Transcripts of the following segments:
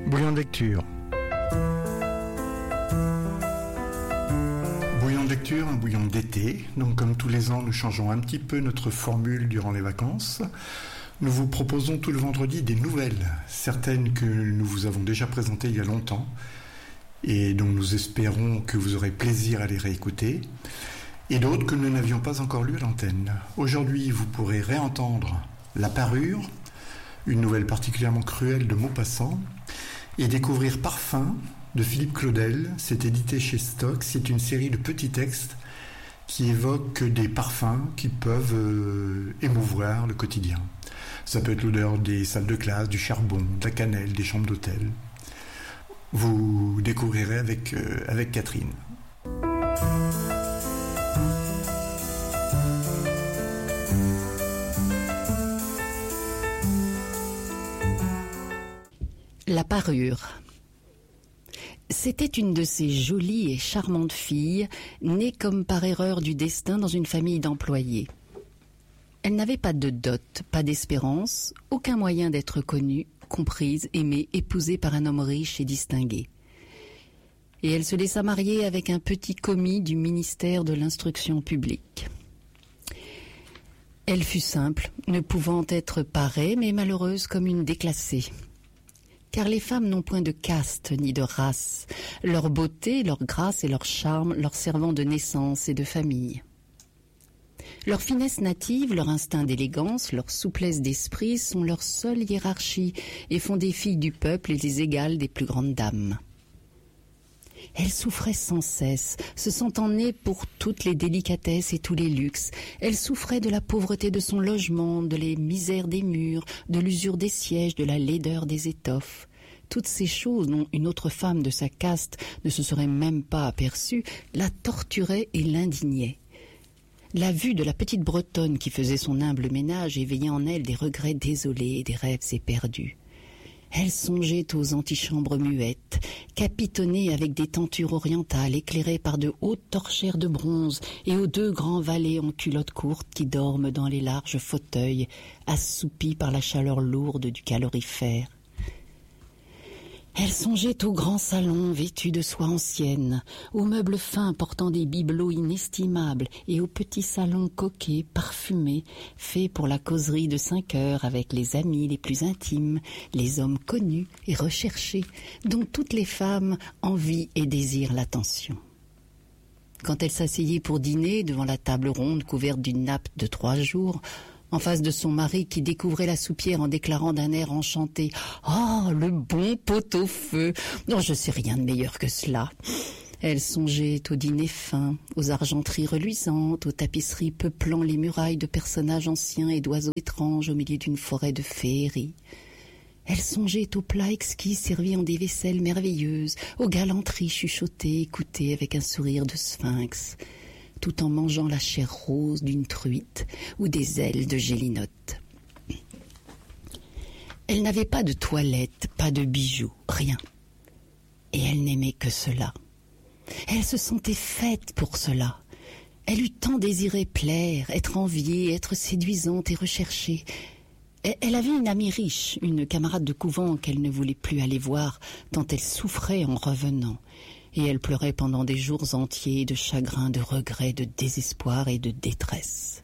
Bouillon de lecture. Bouillon de lecture, un bouillon d'été. Donc comme tous les ans, nous changeons un petit peu notre formule durant les vacances. Nous vous proposons tout le vendredi des nouvelles, certaines que nous vous avons déjà présentées il y a longtemps et dont nous espérons que vous aurez plaisir à les réécouter, et d'autres que nous n'avions pas encore lues à l'antenne. Aujourd'hui, vous pourrez réentendre La Parure, une nouvelle particulièrement cruelle de Maupassant, et découvrir Parfum de Philippe Claudel. C'est édité chez Stock. C'est une série de petits textes qui évoquent des parfums qui peuvent émouvoir le quotidien. Ça peut être l'odeur des salles de classe, du charbon, de la cannelle, des chambres d'hôtel. Vous découvrirez avec Catherine. La Parure. C'était une de ces jolies et charmantes filles, nées comme par erreur du destin dans une famille d'employés. Elle n'avait pas de dot, pas d'espérance, aucun moyen d'être connue, comprise, aimée, épousée par un homme riche et distingué. Et elle se laissa marier avec un petit commis du ministère de l'Instruction publique. Elle fut simple, ne pouvant être parée, mais malheureuse comme une déclassée. Car les femmes n'ont point de caste ni de race, leur beauté, leur grâce et leur charme leur servant de naissance et de famille. Leur finesse native, leur instinct d'élégance, leur souplesse d'esprit sont leur seule hiérarchie et font des filles du peuple et les égales des plus grandes dames. Elle souffrait sans cesse, se sentant née pour toutes les délicatesses et tous les luxes. Elle souffrait de la pauvreté de son logement, de les misères des murs, de l'usure des sièges, de la laideur des étoffes. Toutes ces choses dont une autre femme de sa caste ne se serait même pas aperçue, la torturaient et l'indignaient. La vue de la petite Bretonne qui faisait son humble ménage éveillait en elle des regrets désolés et des rêves éperdus. Elle songeait aux antichambres muettes, capitonnées avec des tentures orientales éclairées par de hautes torchères de bronze et aux deux grands valets en culottes courtes qui dorment dans les larges fauteuils, assoupis par la chaleur lourde du calorifère. Elle songeait aux grands salons vêtus de soie ancienne, aux meubles fins portant des bibelots inestimables et aux petits salons coquets, parfumés, faits pour la causerie de 5 heures avec les amis les plus intimes, les hommes connus et recherchés, dont toutes les femmes envient et désirent l'attention. Quand elle s'asseyait pour dîner devant la table ronde couverte d'une nappe de 3 jours, en face de son mari qui découvrait la soupière en déclarant d'un air enchanté « Oh, le bon pot-au-feu! Non, je sais rien de meilleur que cela !» Elle songeait au dîner fin, aux argenteries reluisantes, aux tapisseries peuplant les murailles de personnages anciens et d'oiseaux étranges au milieu d'une forêt de féerie. Elle songeait aux plats exquis servis en des vaisselles merveilleuses, aux galanteries chuchotées, écoutées avec un sourire de sphinx, tout en mangeant la chair rose d'une truite ou des ailes de gélinotte. Elle n'avait pas de toilette, pas de bijoux, rien. Et elle n'aimait que cela. Elle se sentait faite pour cela. Elle eût tant désiré plaire, être enviée, être séduisante et recherchée. Elle avait une amie riche, une camarade de couvent qu'elle ne voulait plus aller voir, tant elle souffrait en revenant. Et elle pleurait pendant des jours entiers de chagrin, de regret, de désespoir et de détresse.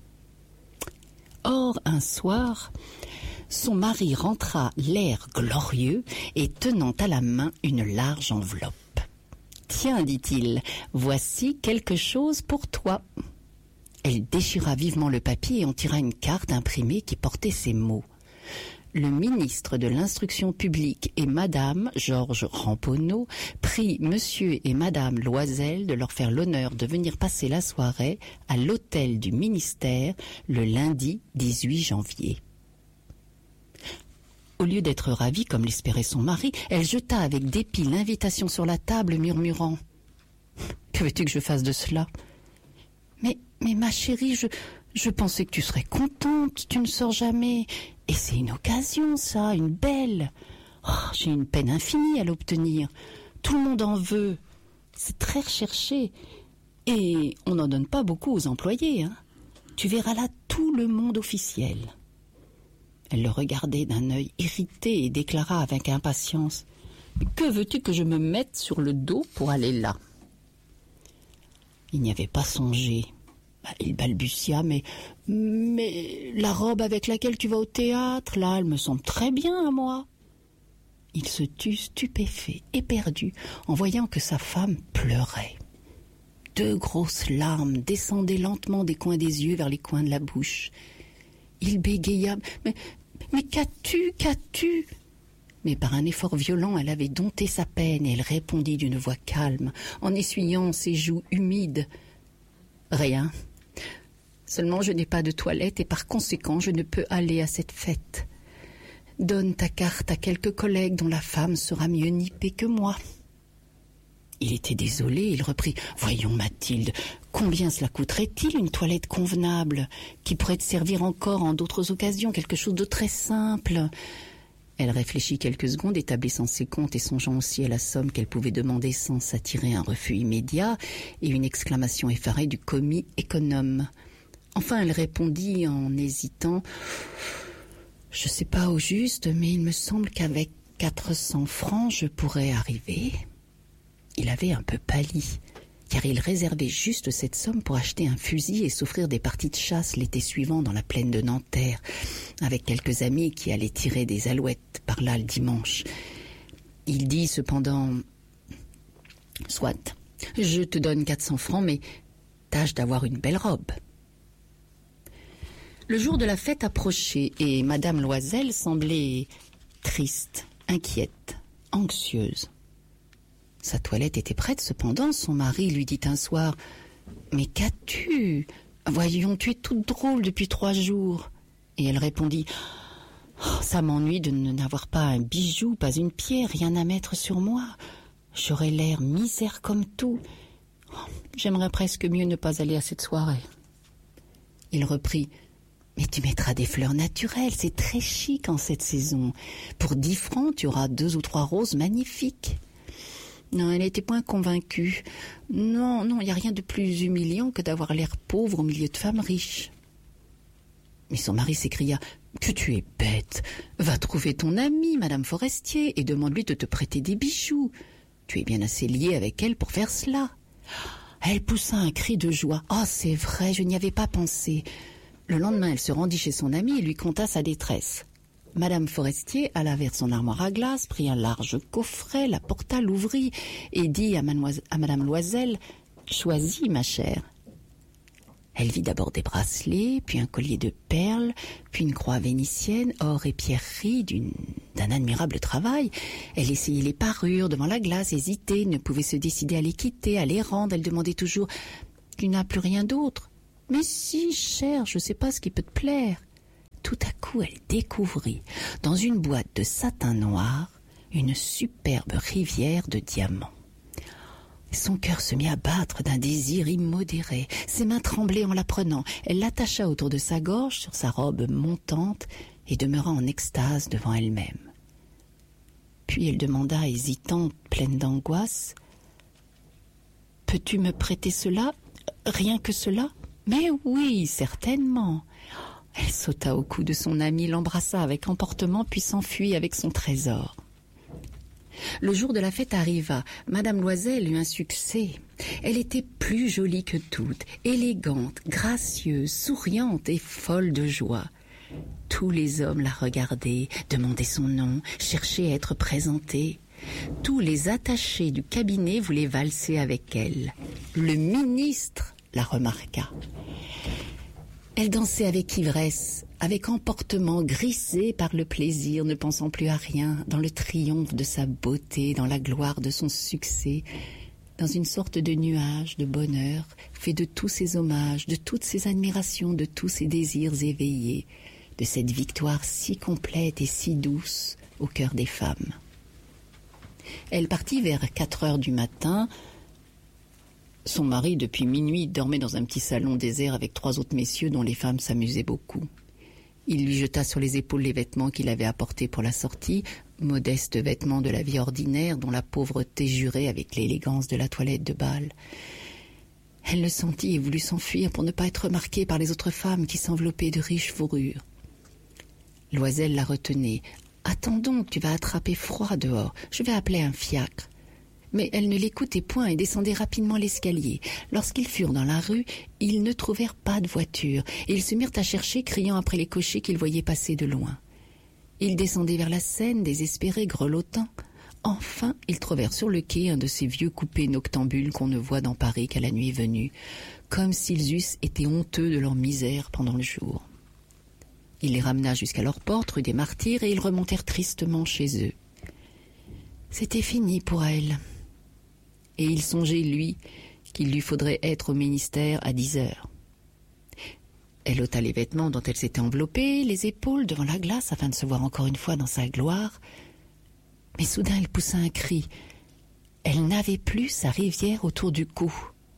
Or, un soir, son mari rentra l'air glorieux et tenant à la main une large enveloppe. « Tiens, dit-il, voici quelque chose pour toi. » Elle déchira vivement le papier et en tira une carte imprimée qui portait ces mots. Le ministre de l'Instruction publique et Madame Georges Ramponneau prie Monsieur et Madame Loisel de leur faire l'honneur de venir passer la soirée à l'hôtel du ministère le lundi 18 janvier. Au lieu d'être ravie comme l'espérait son mari, elle jeta avec dépit l'invitation sur la table murmurant « Que veux-tu que je fasse de cela ? Mais ma chérie, je pensais que tu serais contente, tu ne sors jamais. Et c'est une occasion, ça, une belle. Oh, j'ai une peine infinie à l'obtenir. Tout le monde en veut. C'est très recherché. Et on n'en donne pas beaucoup aux employés, hein. Tu verras là tout le monde officiel. » Elle le regardait d'un œil irrité et déclara avec impatience « Que veux-tu que je me mette sur le dos pour aller là ?» Il n'y avait pas songé. Il balbutia, mais la robe avec laquelle tu vas au théâtre, là, elle me semble très bien à moi. Il se tut stupéfait, éperdu, en voyant que sa femme pleurait. 2 grosses larmes descendaient lentement des coins des yeux vers les coins de la bouche. Il bégaya « Mais qu'as-tu » Mais par un effort violent, elle avait dompté sa peine et elle répondit d'une voix calme, en essuyant ses joues humides. « Rien. Seulement je n'ai pas de toilette et par conséquent je ne peux aller à cette fête. Donne ta carte à quelques collègues dont la femme sera mieux nippée que moi. » Il était désolé, il reprit « Voyons Mathilde, combien cela coûterait-il une toilette convenable, qui pourrait te servir encore en d'autres occasions, quelque chose de très simple ?» Elle réfléchit quelques secondes, établissant ses comptes et songeant aussi à la somme qu'elle pouvait demander sans s'attirer un refus immédiat et une exclamation effarée du commis économe. Enfin, elle répondit en hésitant « Je ne sais pas au juste, mais il me semble qu'avec 400 francs, je pourrais arriver. » Il avait un peu pâli, car il réservait juste cette somme pour acheter un fusil et s'offrir des parties de chasse l'été suivant dans la plaine de Nanterre, avec quelques amis qui allaient tirer des alouettes par là le dimanche. Il dit cependant « Soit, je te donne 400 francs, mais tâche d'avoir une belle robe. » Le jour de la fête approchait et Madame Loisel semblait triste, inquiète, anxieuse. Sa toilette était prête, cependant, son mari lui dit un soir « Mais qu'as-tu ? Voyons, tu es toute drôle depuis 3 jours. » Et elle répondit « Ça m'ennuie de n'avoir pas un bijou, pas une pierre, rien à mettre sur moi. J'aurais l'air misère comme tout. J'aimerais presque mieux ne pas aller à cette soirée. » Il reprit « Mais tu mettras des fleurs naturelles, c'est très chic en cette saison. Pour 10 francs, tu auras 2 ou 3 roses magnifiques. » Non, elle n'était point convaincue. Non, il n'y a rien de plus humiliant que d'avoir l'air pauvre au milieu de femmes riches. Mais son mari s'écria « Que tu es bête! Va trouver ton amie, Madame Forestier, et demande-lui de te prêter des bijoux. Tu es bien assez lié avec elle pour faire cela. » Elle poussa un cri de joie. « Oh, c'est vrai, je n'y avais pas pensé. » Le lendemain, elle se rendit chez son amie et lui conta sa détresse. Madame Forestier alla vers son armoire à glace, prit un large coffret, la porta, l'ouvrit et dit à Madame Loisel « Choisis, ma chère. » Elle vit d'abord des bracelets, puis un collier de perles, puis une croix vénitienne, or et pierreries d'un admirable travail. Elle essayait les parures devant la glace, hésitait, ne pouvait se décider à les quitter, à les rendre. Elle demandait toujours « Tu n'as plus rien d'autre ?»« Mais si, chère, je ne sais pas ce qui peut te plaire. » Tout à coup, elle découvrit, dans une boîte de satin noir, une superbe rivière de diamants. Son cœur se mit à battre d'un désir immodéré. Ses mains tremblaient en la prenant. Elle l'attacha autour de sa gorge, sur sa robe montante, et demeura en extase devant elle-même. Puis elle demanda, hésitante, pleine d'angoisse, « Peux-tu me prêter cela? Rien que cela? »« Mais oui, certainement. » Elle sauta au cou de son amie, l'embrassa avec emportement, puis s'enfuit avec son trésor. Le jour de la fête arriva. Madame Loisel eut un succès. Elle était plus jolie que toutes, élégante, gracieuse, souriante et folle de joie. Tous les hommes la regardaient, demandaient son nom, cherchaient à être présentés. Tous les attachés du cabinet voulaient valser avec elle. Le ministre la remarqua. Elle dansait avec ivresse, avec emportement, grisée par le plaisir, ne pensant plus à rien, dans le triomphe de sa beauté, dans la gloire de son succès, dans une sorte de nuage de bonheur, fait de tous ses hommages, de toutes ses admirations, de tous ses désirs éveillés, de cette victoire si complète et si douce au cœur des femmes. Elle partit vers 4 heures du matin. Son mari, depuis minuit, dormait dans un petit salon désert avec 3 autres messieurs dont les femmes s'amusaient beaucoup. Il lui jeta sur les épaules les vêtements qu'il avait apportés pour la sortie, modestes vêtements de la vie ordinaire dont la pauvreté jurait avec l'élégance de la toilette de bal. Elle le sentit et voulut s'enfuir pour ne pas être remarquée par les autres femmes qui s'enveloppaient de riches fourrures. Loisel la retenait. « Attends donc, tu vas attraper froid dehors. Je vais appeler un fiacre. » Mais elle ne l'écoutait point et descendait rapidement l'escalier. Lorsqu'ils furent dans la rue, ils ne trouvèrent pas de voiture et ils se mirent à chercher, criant après les cochers qu'ils voyaient passer de loin. Ils descendaient vers la Seine, désespérés, grelottant. Enfin, ils trouvèrent sur le quai un de ces vieux coupés noctambules qu'on ne voit dans Paris qu'à la nuit venue, comme s'ils eussent été honteux de leur misère pendant le jour. Il les ramena jusqu'à leur porte, rue des Martyrs, et ils remontèrent tristement chez eux. C'était fini pour elle. Et il songeait, lui, qu'il lui faudrait être au ministère à 10 heures. Elle ôta les vêtements dont elle s'était enveloppée, les épaules devant la glace afin de se voir encore une fois dans sa gloire. Mais soudain elle poussa un cri. Elle n'avait plus sa rivière autour du cou.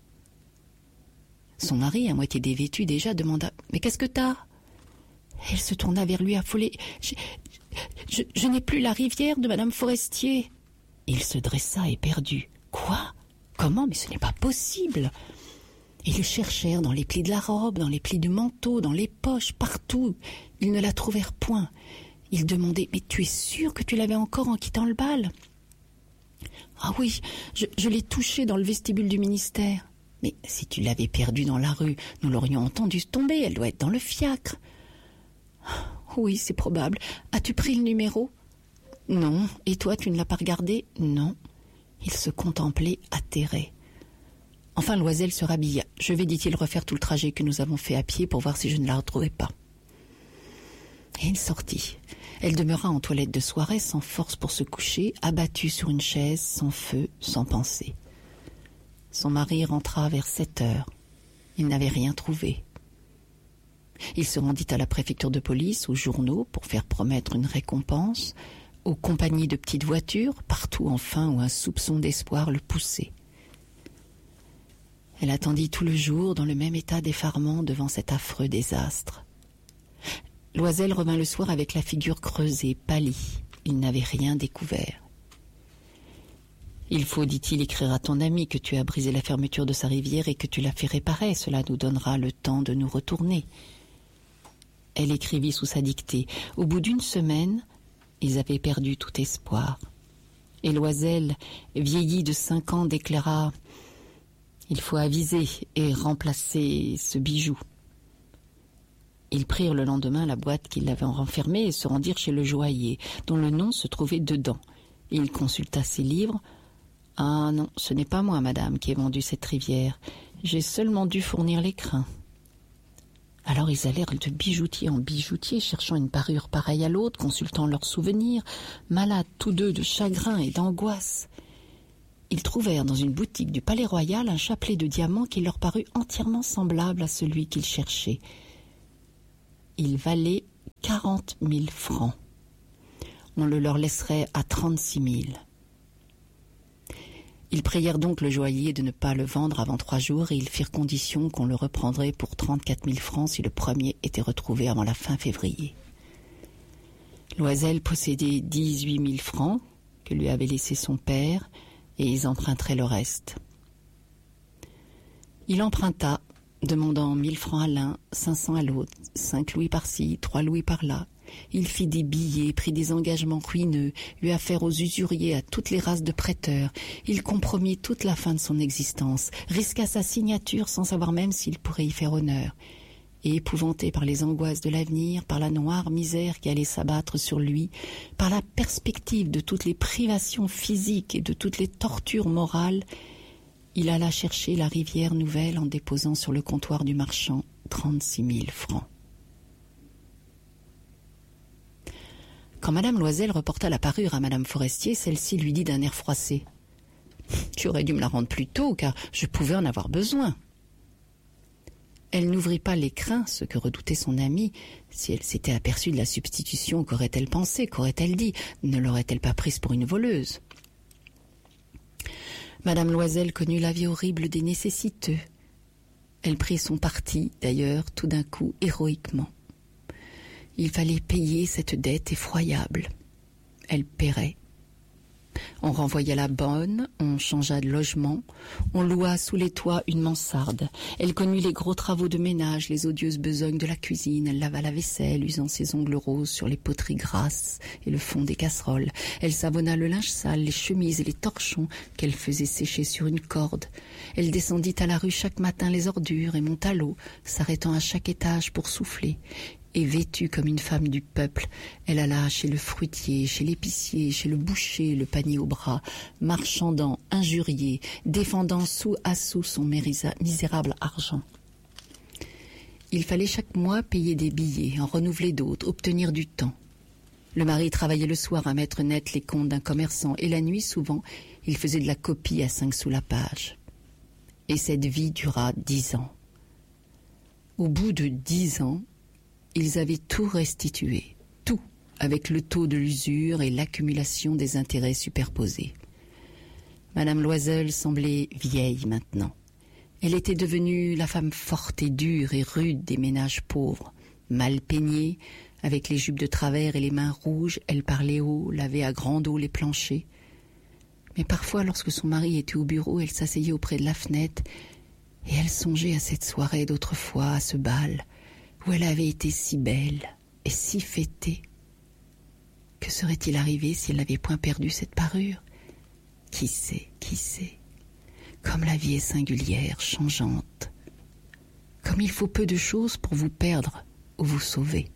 Son mari, à moitié dévêtu déjà, demanda « Mais qu'est-ce que t'as ?» Elle se tourna vers lui affolée. Je n'ai plus la rivière de Madame Forestier. Il se dressa éperdu. Quoi ? Comment ? Mais ce n'est pas possible. Ils cherchèrent dans les plis de la robe, dans les plis du manteau, dans les poches, partout. Ils ne la trouvèrent point. Ils demandaient « Mais tu es sûr que tu l'avais encore en quittant le bal ?»« Ah oui, je l'ai touchée dans le vestibule du ministère. »« Mais si tu l'avais perdue dans la rue, nous l'aurions entendue tomber. Elle doit être dans le fiacre. »« Oui, c'est probable. As-tu pris le numéro ?»« Non. Et toi, tu ne l'as pas regardé ?»« Non. » Il se contemplait atterré. Enfin, Loisel se rhabilla. « Je vais, dit-il, refaire tout le trajet que nous avons fait à pied pour voir si je ne la retrouvais pas. » Et il sortit. Elle demeura en toilette de soirée, sans force pour se coucher, abattue sur une chaise, sans feu, sans pensée. Son mari rentra vers 7 heures. Il n'avait rien trouvé. Il se rendit à la préfecture de police, aux journaux, pour faire promettre une récompense, aux compagnies de petites voitures, partout enfin où un soupçon d'espoir le poussait. Elle attendit tout le jour dans le même état d'effarement devant cet affreux désastre. Loisel revint le soir avec la figure creusée, pâlie. Il n'avait rien découvert. « Il faut, dit-il, écrire à ton ami que tu as brisé la fermeture de sa rivière et que tu l'as fait réparer. Cela nous donnera le temps de nous retourner. » Elle écrivit sous sa dictée. Au bout d'une semaine, ils avaient perdu tout espoir. Et Loisel, vieilli de 5 ans, déclara « Il faut aviser et remplacer ce bijou. » Ils prirent le lendemain la boîte qui l'avait renfermée et se rendirent chez le joaillier, dont le nom se trouvait dedans. Il consulta ses livres. « Ah non, ce n'est pas moi, madame, qui ai vendu cette rivière. J'ai seulement dû fournir les crins. » Alors ils allèrent de bijoutier en bijoutier, cherchant une parure pareille à l'autre, consultant leurs souvenirs, malades tous deux de chagrin et d'angoisse. Ils trouvèrent dans une boutique du Palais Royal un chapelet de diamants qui leur parut entièrement semblable à celui qu'ils cherchaient. Il valait 40 000 francs. On le leur laisserait à 36 000. Ils prièrent donc le joaillier de ne pas le vendre avant 3 jours et ils firent condition qu'on le reprendrait pour 34 000 francs si le premier était retrouvé avant la fin février. Loisel possédait 18 000 francs que lui avait laissé son père et ils emprunteraient le reste. Il emprunta, demandant 1 000 francs à l'un, 500 à l'autre, 5 louis par-ci, 3 louis par-là. Il fit des billets, prit des engagements ruineux, eut affaire aux usuriers, à toutes les races de prêteurs. Il compromit toute la fin de son existence, risqua sa signature sans savoir même s'il pourrait y faire honneur. Et épouvanté par les angoisses de l'avenir, par la noire misère qui allait s'abattre sur lui, par la perspective de toutes les privations physiques et de toutes les tortures morales, il alla chercher la rivière nouvelle en déposant sur le comptoir du marchand 36 000 francs. Quand Madame Loisel reporta la parure à Madame Forestier, celle-ci lui dit d'un air froissé « Tu aurais dû me la rendre plus tôt, car je pouvais en avoir besoin. » Elle n'ouvrit pas l'écrin, ce que redoutait son amie. Si elle s'était aperçue de la substitution, qu'aurait-elle pensé, qu'aurait-elle dit? Ne l'aurait-elle pas prise pour une voleuse? Madame Loisel connut la vie horrible des nécessiteux. Elle prit son parti, d'ailleurs, tout d'un coup, héroïquement. Il fallait payer cette dette effroyable. Elle paierait. On renvoya la bonne, on changea de logement, on loua sous les toits une mansarde. Elle connut les gros travaux de ménage, les odieuses besognes de la cuisine. Elle lava la vaisselle, usant ses ongles roses sur les poteries grasses et le fond des casseroles. Elle savonna le linge sale, les chemises et les torchons qu'elle faisait sécher sur une corde. Elle descendit à la rue chaque matin les ordures et monta l'eau, s'arrêtant à chaque étage pour souffler. Et vêtue comme une femme du peuple, elle alla chez le fruitier, chez l'épicier, chez le boucher, le panier au bras, marchandant, injuriée, défendant sou à sou son misérable argent. Il fallait chaque mois payer des billets, en renouveler d'autres, obtenir du temps. Le mari travaillait le soir à mettre net les comptes d'un commerçant, et la nuit, souvent, il faisait de la copie à 5 sous la page. Et cette vie dura 10 ans. Au bout de 10 ans, ils avaient tout restitué, tout, avec le taux de l'usure et l'accumulation des intérêts superposés. Madame Loisel semblait vieille maintenant. Elle était devenue la femme forte et dure et rude des ménages pauvres. Mal peignée, avec les jupes de travers et les mains rouges, elle parlait haut, lavait à grande eau les planchers. Mais parfois, lorsque son mari était au bureau, elle s'asseyait auprès de la fenêtre et elle songeait à cette soirée d'autrefois, à ce bal, où elle avait été si belle et si fêtée. Que serait-il arrivé si elle n'avait point perdu cette parure? Qui sait, qui sait? Comme la vie est singulière, changeante. Comme il faut peu de choses pour vous perdre ou vous sauver.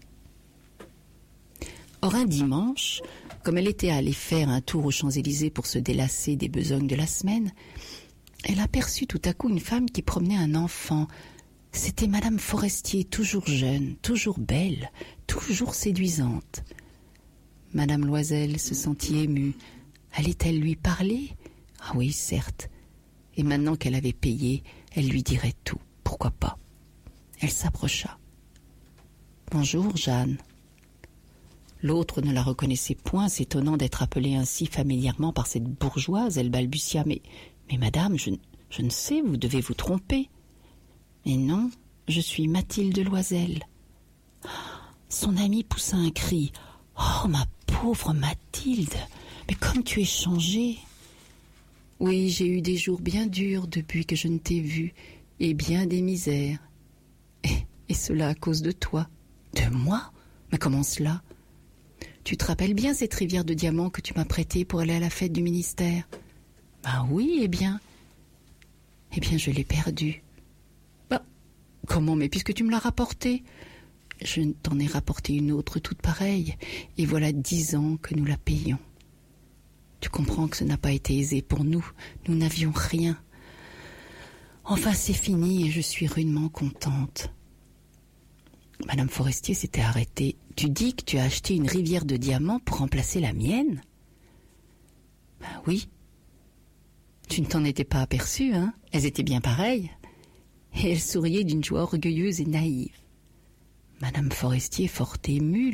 Or un dimanche, comme elle était allée faire un tour aux Champs-Élysées pour se délasser des besognes de la semaine, elle aperçut tout à coup une femme qui promenait un enfant. C'était Madame Forestier, toujours jeune, toujours belle, toujours séduisante. Madame Loisel se sentit émue. Allait-elle lui parler? Ah oui, certes. Et maintenant qu'elle avait payé, elle lui dirait tout. Pourquoi pas? Elle s'approcha. « Bonjour, Jeanne. » L'autre ne la reconnaissait point, s'étonnant d'être appelée ainsi familièrement par cette bourgeoise. Elle balbutia. « Mais madame, je ne sais, vous devez vous tromper. » « Mais non, je suis Mathilde Loisel. » Son amie poussa un cri. « Oh, ma pauvre Mathilde, mais comme tu es changée !»« Oui, j'ai eu des jours bien durs depuis que je ne t'ai vue, et bien des misères. Et cela à cause de toi. »« De moi? Mais comment cela ? Tu te rappelles bien cette rivière de diamants que tu m'as prêtée pour aller à la fête du ministère ? » ?»« Ben oui, eh bien, je l'ai perdue. » Comment, mais puisque tu me l'as rapportée? Je t'en ai rapporté une autre toute pareille, et voilà 10 ans que nous la payons. Tu comprends que ce n'a pas été aisé pour nous, nous n'avions rien. Enfin, c'est fini et je suis rudement contente. Madame Forestier s'était arrêtée. Tu dis que tu as acheté une rivière de diamants pour remplacer la mienne? Ben oui. Tu ne t'en étais pas aperçue, hein? Elles étaient bien pareilles. Et elle souriait d'une joie orgueilleuse et naïve. Madame Forestier, fort émue,